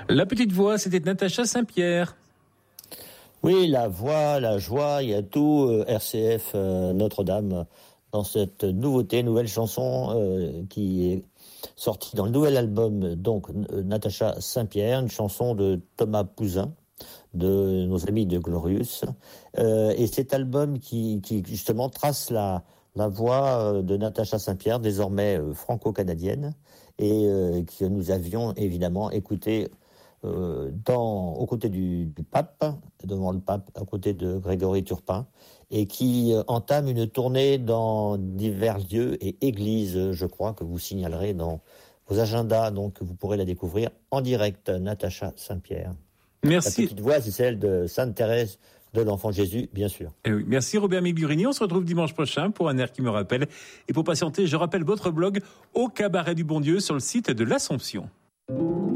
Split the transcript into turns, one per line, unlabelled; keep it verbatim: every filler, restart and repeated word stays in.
La petite voix, c'était Natacha Saint-Pierre.
Oui, la voix, la joie, il y a tout euh, R C F euh, Notre-Dame dans cette nouveauté, nouvelle chanson euh, qui est sortie dans le nouvel album, donc euh, Natacha Saint-Pierre, une chanson de Thomas Pouzin, de nos amis de Glorious. Euh, et cet album qui, qui justement trace la, la voix de Natacha Saint-Pierre, désormais euh, franco-canadienne, et euh, que nous avions évidemment écouté Euh, dans, aux côtés du, du pape, devant le pape, à côté de Grégory Turpin, et qui euh, entame une tournée dans divers lieux et églises, je crois, que vous signalerez dans vos agendas, donc vous pourrez la découvrir en direct, Natacha Saint-Pierre.
Merci.
La petite voix, c'est celle de Sainte Thérèse de l'Enfant Jésus, bien sûr.
Eh oui, merci Robert Migurini. On se retrouve dimanche prochain pour un air qui me rappelle. Et pour patienter, je rappelle votre blog Au Cabaret du Bon Dieu sur le site de l'Assomption.